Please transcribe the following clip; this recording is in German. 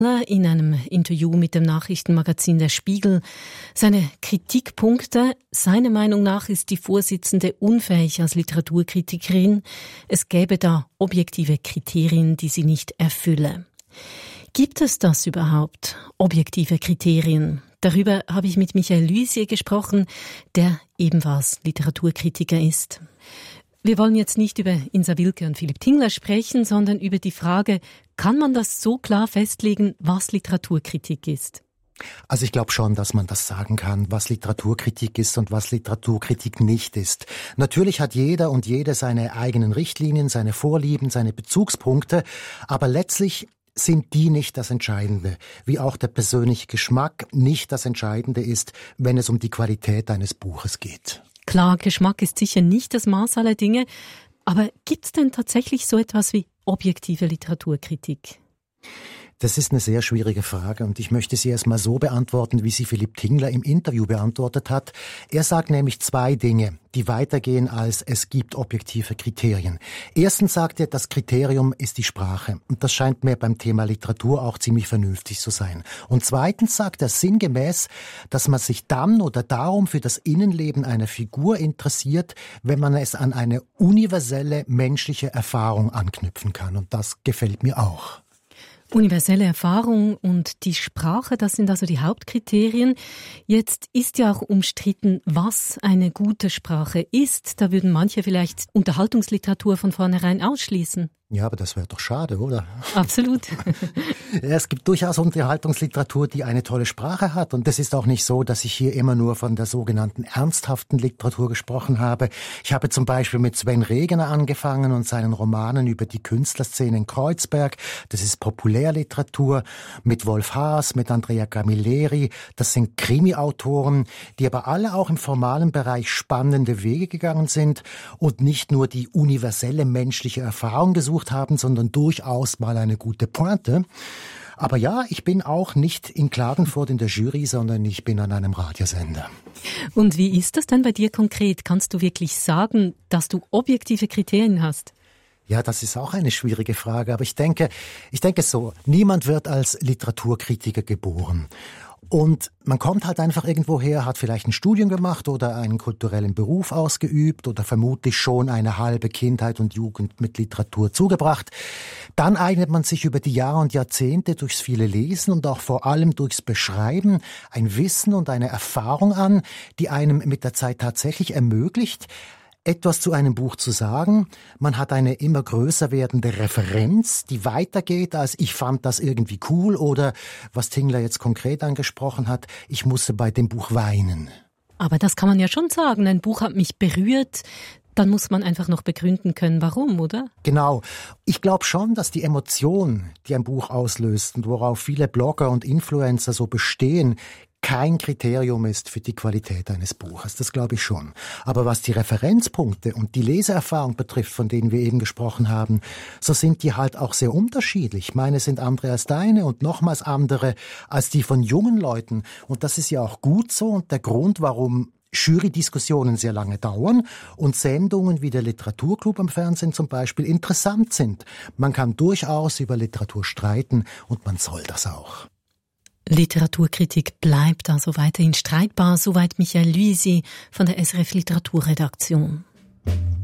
In einem Interview mit dem Nachrichtenmagazin Der Spiegel seine Kritikpunkte. Seiner Meinung nach ist die Vorsitzende unfähig als Literaturkritikerin. Es gäbe da objektive Kriterien, die sie nicht erfülle. Gibt es das überhaupt, objektive Kriterien? Darüber habe ich mit Michael Lysier gesprochen, der ebenfalls Literaturkritiker ist. Wir wollen jetzt nicht über Insa Wilke und Philipp Tingler sprechen, sondern über die Frage, kann man das so klar festlegen, was Literaturkritik ist? Also ich glaube schon, dass man das sagen kann, was Literaturkritik ist und was Literaturkritik nicht ist. Natürlich hat jeder und jede seine eigenen Richtlinien, seine Vorlieben, seine Bezugspunkte, aber letztlich sind die nicht das Entscheidende, wie auch der persönliche Geschmack nicht das Entscheidende ist, wenn es um die Qualität eines Buches geht. Klar, Geschmack ist sicher nicht das Maß aller Dinge, aber gibt es denn tatsächlich so etwas wie objektive Literaturkritik? Das ist eine sehr schwierige Frage und ich möchte sie erst mal so beantworten, wie sie Philipp Tingler im Interview beantwortet hat. Er sagt nämlich zwei Dinge, die weitergehen als es gibt objektive Kriterien. Erstens sagt er, das Kriterium ist die Sprache und das scheint mir beim Thema Literatur auch ziemlich vernünftig zu sein. Und zweitens sagt er sinngemäß, dass man sich dann oder darum für das Innenleben einer Figur interessiert, wenn man es an eine universelle menschliche Erfahrung anknüpfen kann und das gefällt mir auch. Universelle Erfahrung und die Sprache, das sind also die Hauptkriterien. Jetzt ist ja auch umstritten, was eine gute Sprache ist. Da würden manche vielleicht Unterhaltungsliteratur von vornherein ausschließen. Ja, aber das wäre doch schade, oder? Absolut. Es gibt durchaus Unterhaltungsliteratur, die eine tolle Sprache hat. Und es ist auch nicht so, dass ich hier immer nur von der sogenannten ernsthaften Literatur gesprochen habe. Ich habe zum Beispiel mit Sven Regener angefangen und seinen Romanen über die Künstlerszene in Kreuzberg. Das ist Populärliteratur. Mit Wolf Haas, mit Andrea Camilleri. Das sind Krimi-Autoren, die aber alle auch im formalen Bereich spannende Wege gegangen sind und nicht nur die universelle menschliche Erfahrung gesucht haben, sondern durchaus mal eine gute Pointe. Aber ja, ich bin auch nicht in Klagenfurt in der Jury, sondern ich bin an einem Radiosender. Und wie ist das denn bei dir konkret? Kannst du wirklich sagen, dass du objektive Kriterien hast? Ja, das ist auch eine schwierige Frage, aber ich denke so, niemand wird als Literaturkritiker geboren. Und man kommt halt einfach irgendwo her, hat vielleicht ein Studium gemacht oder einen kulturellen Beruf ausgeübt oder vermutlich schon eine halbe Kindheit und Jugend mit Literatur zugebracht. Dann eignet man sich über die Jahre und Jahrzehnte durchs viele Lesen und auch vor allem durchs Beschreiben ein Wissen und eine Erfahrung an, die einem mit der Zeit tatsächlich ermöglicht, etwas zu einem Buch zu sagen. Man hat eine immer größer werdende Referenz, die weitergeht als ich fand das irgendwie cool oder, was Tingler jetzt konkret angesprochen hat, ich musste bei dem Buch weinen. Aber das kann man ja schon sagen, ein Buch hat mich berührt. Dann muss man einfach noch begründen können, warum, oder? Genau. Ich glaube schon, dass die Emotion, die ein Buch auslöst und worauf viele Blogger und Influencer so bestehen, kein Kriterium ist für die Qualität eines Buches. Das glaube ich schon. Aber was die Referenzpunkte und die Leseerfahrung betrifft, von denen wir eben gesprochen haben, so sind die halt auch sehr unterschiedlich. Meine sind andere als deine und nochmals andere als die von jungen Leuten. Und das ist ja auch gut so und der Grund, warum Jury-Diskussionen sehr lange dauern und Sendungen wie der Literaturclub am Fernsehen zum Beispiel interessant sind. Man kann durchaus über Literatur streiten und man soll das auch. Literaturkritik bleibt also weiterhin streitbar, soweit Michael Lysier von der SRF Literaturredaktion.